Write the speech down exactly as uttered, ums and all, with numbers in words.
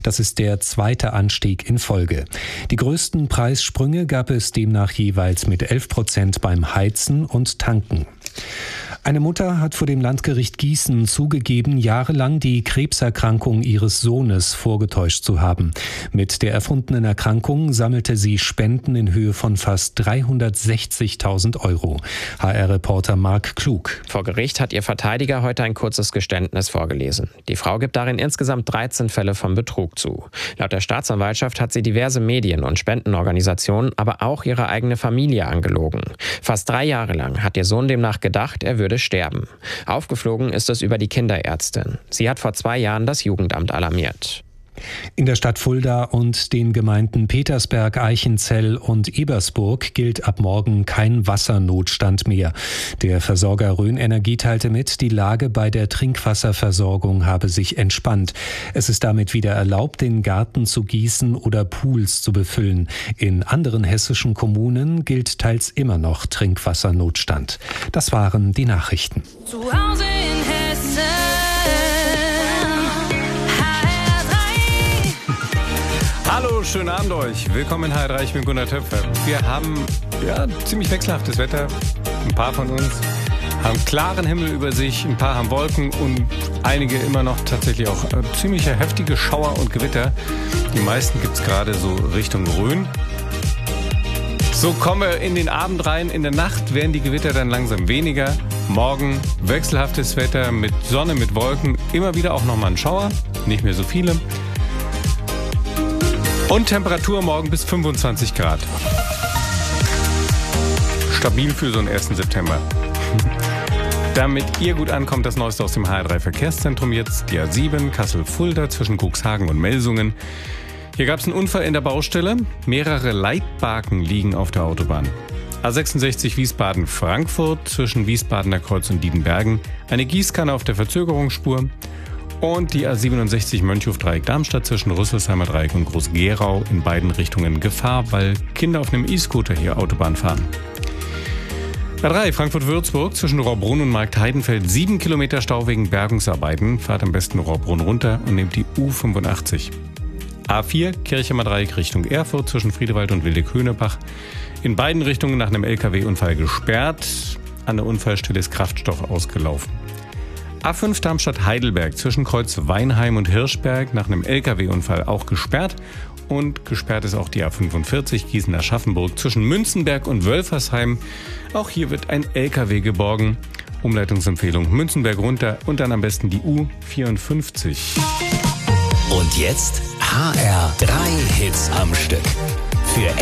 Das ist der zweite Anstieg in Folge. Die größten Preissprünge gab es demnach jeweils mit elf Prozent beim Heizen und Tanken. Eine Mutter hat vor dem Landgericht Gießen zugegeben, jahrelang die Krebserkrankung ihres Sohnes vorgetäuscht zu haben. Mit der erfundenen Erkrankung sammelte sie Spenden in Höhe von fast dreihundertsechzigtausend Euro. H R-Reporter Marc Klug. Vor Gericht hat ihr Verteidiger heute ein kurzes Geständnis vorgelesen. Die Frau gibt darin insgesamt dreizehn Fälle von Betrug zu. Laut der Staatsanwaltschaft hat sie diverse Medien und Spendenorganisationen, aber auch ihre eigene Familie angelogen. Fast drei Jahre lang hat ihr Sohn demnach gedacht, er würde sterben. Aufgeflogen ist es über die Kinderärztin. Sie hat vor zwei Jahren das Jugendamt alarmiert. In der Stadt Fulda und den Gemeinden Petersberg, Eichenzell und Ebersburg gilt ab morgen kein Wassernotstand mehr. Der Versorger Rhön Energie teilte mit, die Lage bei der Trinkwasserversorgung habe sich entspannt. Es ist damit wieder erlaubt, den Garten zu gießen oder Pools zu befüllen. In anderen hessischen Kommunen gilt teils immer noch Trinkwassernotstand. Das waren die Nachrichten. Zu Hause in Hessen. Hallo, schönen Abend euch. Willkommen in H R drei, ich bin Gunnar Töpfer. Wir haben ja ziemlich wechselhaftes Wetter. Ein paar von uns haben klaren Himmel über sich, ein paar haben Wolken und einige immer noch tatsächlich auch äh, ziemlich heftige Schauer und Gewitter. Die meisten gibt es gerade so Richtung Rhön. So kommen wir in den Abend rein. In der Nacht werden die Gewitter dann langsam weniger. Morgen wechselhaftes Wetter mit Sonne, mit Wolken. Immer wieder auch nochmal ein Schauer, nicht mehr so viele. Und Temperatur morgen bis fünfundzwanzig Grad. Stabil für so einen ersten September. Damit ihr gut ankommt, das Neueste aus dem H R drei Verkehrszentrum jetzt. Die A sieben, Kassel-Fulda zwischen Cuxhagen und Melsungen. Hier gab es einen Unfall in der Baustelle. Mehrere Leitbaken liegen auf der Autobahn. A sechsundsechzig Wiesbaden-Frankfurt zwischen Wiesbadener Kreuz und Diedenbergen. Eine Gießkanne auf der Verzögerungsspur. Und die A siebenundsechzig Mönchhof-Dreieck-Darmstadt zwischen Rüsselsheimer Dreieck und Groß-Gerau in beiden Richtungen Gefahr, weil Kinder auf einem E-Scooter hier Autobahn fahren. A drei Frankfurt-Würzburg zwischen Rohrbrunn und Marktheidenfeld sieben Kilometer Stau wegen Bergungsarbeiten. Fahrt am besten Rohrbrunn runter und nehmt die U fünfundachtzig. A vier Kirchheimer Dreieck Richtung Erfurt zwischen Friedewald und Wildeköhnebach. In beiden Richtungen nach einem L K W-Unfall gesperrt. An der Unfallstelle ist Kraftstoff ausgelaufen. A fünf Darmstadt-Heidelberg zwischen Kreuz Weinheim und Hirschberg nach einem L K W-Unfall auch gesperrt. Und gesperrt ist auch die A fünfundvierzig Gießen-Aschaffenburg zwischen Münzenberg und Wölfersheim. Auch hier wird ein L K W geborgen. Umleitungsempfehlung Münzenberg runter und dann am besten die U vierundfünfzig. Und jetzt H R drei Hits am Stück. Für